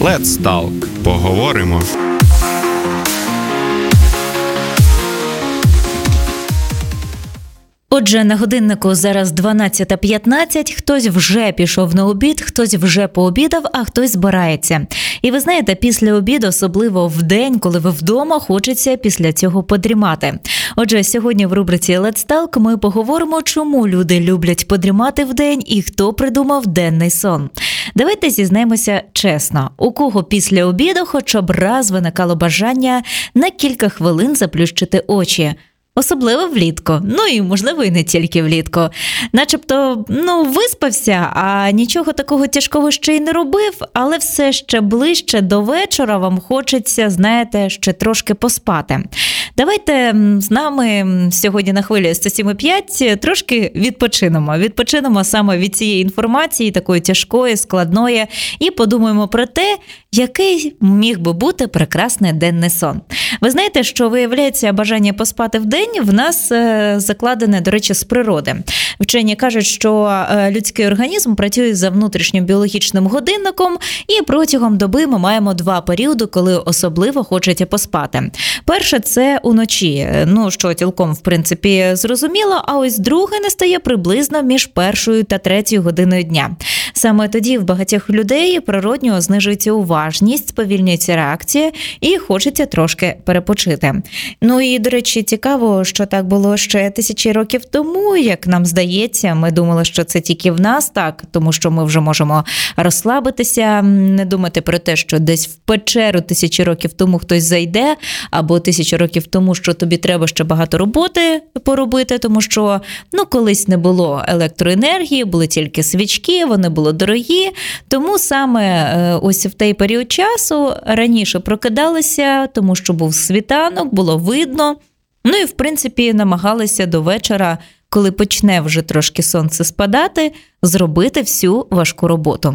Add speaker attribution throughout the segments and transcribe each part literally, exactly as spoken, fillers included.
Speaker 1: Let's Talk. Поговоримо.
Speaker 2: Отже, на годиннику зараз дванадцята п'ятнадцять, хтось вже пішов на обід, хтось вже пообідав, а хтось збирається. І ви знаєте, після обіду, особливо в день, коли ви вдома, хочеться після цього подрімати. Отже, сьогодні в рубриці Let's Talk ми поговоримо, чому люди люблять подрімати вдень і хто придумав денний сон. Давайте зізнаємося чесно, у кого після обіду хоча б раз виникало бажання на кілька хвилин заплющити очі. Особливо влітку, ну і, можливо, і не тільки влітку. Начебто, ну, виспався, а нічого такого тяжкого ще й не робив, але все ще ближче до вечора вам хочеться, знаєте, ще трошки поспати. Давайте з нами сьогодні на хвилі сто сім і п'ять трошки відпочинемо. Відпочинемо саме від цієї інформації, такої тяжкої, складної, і подумаємо про те, який міг би бути прекрасний денний сон. Ви знаєте, що, виявляється, бажання поспати вдень в нас закладене, до речі, з природи. Вчені кажуть, що людський організм працює за внутрішнім біологічним годинником, і протягом доби ми маємо два періоди, коли особливо хочеться поспати. Перше – це уночі, ну, що цілком, в принципі, зрозуміло, а ось друге настає приблизно між першою та третьою годиною дня. Саме тоді в багатьох людей природньо знижується уважність, сповільнюється реакція і хочеться трошки перепочити. Ну і, до речі, цікаво, що так було ще тисячі років тому, як нам здається. Ми думали, що це тільки в нас так, тому що ми вже можемо розслабитися, не думати про те, що десь в печеру тисячі років тому хтось зайде, або тисячі років тому, що тобі треба ще багато роботи поробити, тому що, ну, колись не було електроенергії, були тільки свічки, вони були дорогі, тому саме ось в той період часу раніше прокидалися, тому що був світанок, було видно, ну і, в принципі, намагалися до вечора, коли почне вже трошки сонце спадати, зробити всю важку роботу.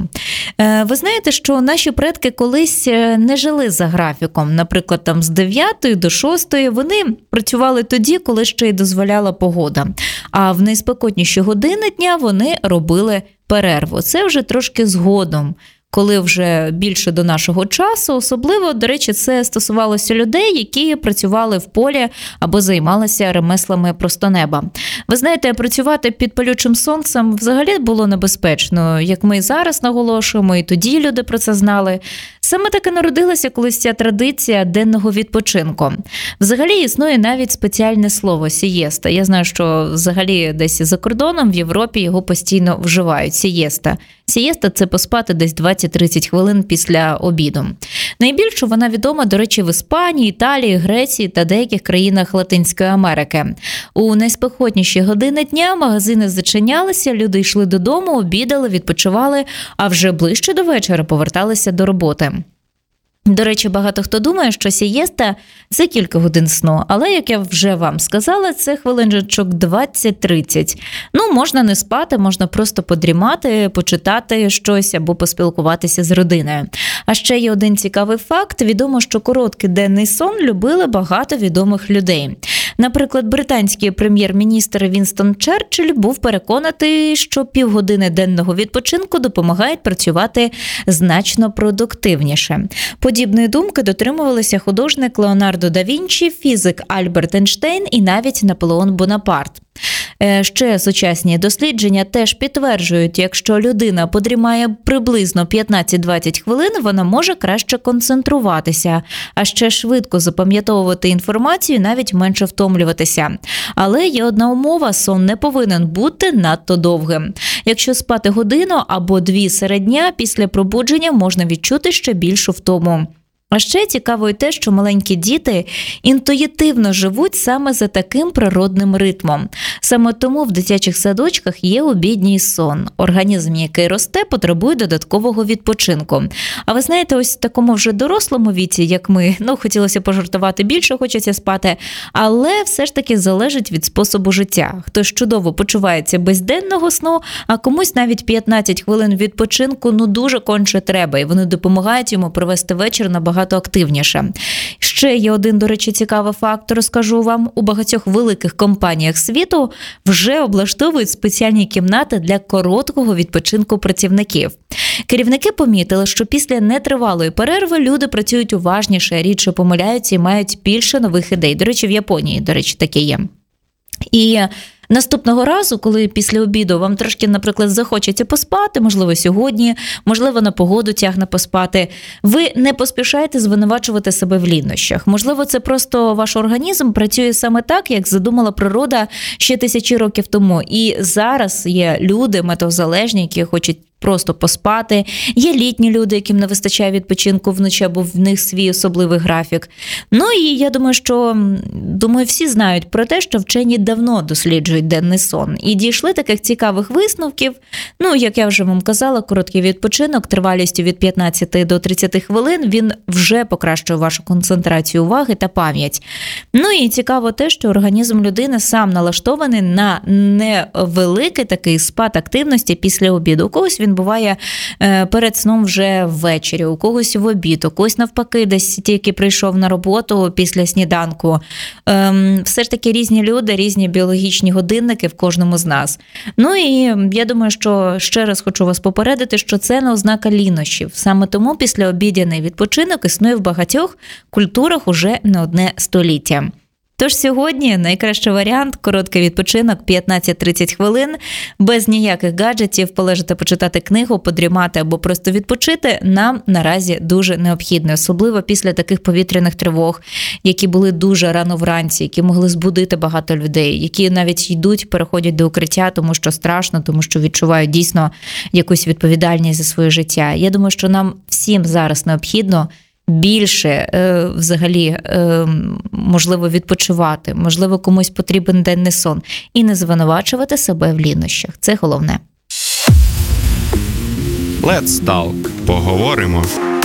Speaker 2: Ви знаєте, що наші предки колись не жили за графіком. Наприклад, там з дев'ятої до шостої вони працювали тоді, коли ще й дозволяла погода. А в найспекотніші години дня вони робили перерву. Це вже трошки згодом, коли вже більше до нашого часу. Особливо, до речі, це стосувалося людей, які працювали в полі або займалися ремеслами просто неба. Ви знаєте, працювати під палючим сонцем взагалі було небезпечно, як ми і зараз наголошуємо, і тоді люди про це знали. Саме так і народилася колись ця традиція денного відпочинку. Взагалі існує навіть спеціальне слово «сієста». Я знаю, що взагалі десь за кордоном в Європі його постійно вживають – сієста. Сієста – це поспати десь двадцять-тридцять хвилин після обіду. Найбільше вона відома, до речі, в Іспанії, Італії, Греції та деяких країнах Латинської Америки. У найспекотніші години дня магазини зачинялися, люди йшли додому, обідали, відпочивали, а вже ближче до вечора поверталися до роботи. До речі, багато хто думає, що сієста – це кілька годин сну, але, як я вже вам сказала, це хвилиночок двадцять-тридцять. Ну, можна не спати, можна просто подрімати, почитати щось або поспілкуватися з родиною. А ще є один цікавий факт. Відомо, що короткий денний сон любили багато відомих людей. Наприклад, британський прем'єр-міністр Вінстон Черчилль був переконаний, що півгодини денного відпочинку допомагають працювати значно продуктивніше. Подібної думки дотримувалися художник Леонардо да Вінчі, фізик Альберт Ейнштейн і навіть Наполеон Бонапарт. Ще сучасні дослідження теж підтверджують, якщо людина подрімає приблизно п'ятнадцять-двадцять хвилин, вона може краще концентруватися, а ще швидко запам'ятовувати інформацію, навіть менше втомлюватися. Але є одна умова – сон не повинен бути надто довгим. Якщо спати годину або дві серед дня, після пробудження можна відчути ще більшу втому. А ще цікаво й те, що маленькі діти інтуїтивно живуть саме за таким природним ритмом. Саме тому в дитячих садочках є обідній сон. Організм, який росте, потребує додаткового відпочинку. А ви знаєте, ось в такому вже дорослому віці, як ми, ну, хотілося пожартувати, більше хочеться спати, але все ж таки залежить від способу життя. Хтось чудово почувається без денного сну, а комусь навіть п'ятнадцять хвилин відпочинку, ну, дуже конче треба, і вони допомагають йому провести вечір набагато набагато активніше. Ще є один, до речі, цікавий факт, розкажу вам. У багатьох великих компаніях світу вже облаштовують спеціальні кімнати для короткого відпочинку працівників. Керівники помітили, що після нетривалої перерви люди працюють уважніше, рідше помиляються і мають більше нових ідей. До речі, в Японії, до речі, таке є. І наступного разу, коли після обіду вам трошки, наприклад, захочеться поспати, можливо, сьогодні, можливо, на погоду тягне поспати, ви не поспішайте звинувачувати себе в лінощах. Можливо, це просто ваш організм працює саме так, як задумала природа ще тисячі років тому. І зараз є люди метеозалежні, які хочуть просто поспати. Є літні люди, яким не вистачає відпочинку вночі, або в них свій особливий графік. Ну і я думаю, що думаю, всі знають про те, що вчені давно досліджують денний сон. І дійшли таких цікавих висновків. Ну, як я вже вам казала, короткий відпочинок тривалістю від п'ятнадцяти до тридцяти хвилин, він вже покращує вашу концентрацію уваги та пам'ять. Ну і цікаво те, що організм людини сам налаштований на невеликий такий спад активності після обіду. У когось він буває перед сном вже ввечері, у когось в обід, у когось навпаки, десь тільки прийшов на роботу після сніданку. Все ж таки різні люди, різні біологічні годинники в кожному з нас. Ну і я думаю, що ще раз хочу вас попередити, що це не ознака лінощів. Саме тому післяобідяний відпочинок існує в багатьох культурах уже не одне століття. Тож сьогодні найкращий варіант – короткий відпочинок п'ятнадцять-тридцять хвилин, без ніяких гаджетів, полежати, почитати книгу, подрімати або просто відпочити нам наразі дуже необхідно. Особливо після таких повітряних тривог, які були дуже рано вранці, які могли збудити багато людей, які навіть йдуть, переходять до укриття, тому що страшно, тому що відчувають дійсно якусь відповідальність за своє життя. Я думаю, що нам всім зараз необхідно більше е, взагалі, е, можливо, відпочивати, можливо, комусь потрібен денний сон. І не звинувачувати себе в лінощах. Це головне.
Speaker 1: Let's Talk. Поговоримо.